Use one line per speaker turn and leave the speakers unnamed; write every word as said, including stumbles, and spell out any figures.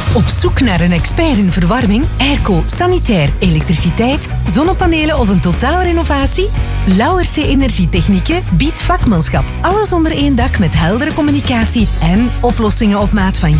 Op zoek naar een expert in verwarming, airco, sanitair, elektriciteit, zonnepanelen of een totaalrenovatie? Lauwerse Energietechnieken biedt vakmanschap. Alles onder één dak met heldere communicatie en oplossingen op maat van